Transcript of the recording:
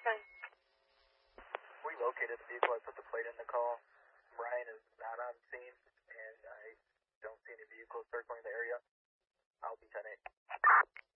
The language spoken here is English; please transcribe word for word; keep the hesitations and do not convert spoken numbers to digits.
Fine. We located the vehicle. I put the plate in the call. Ryan is not on scene, and I don't see any vehicles circling the area. I'll be ten eight.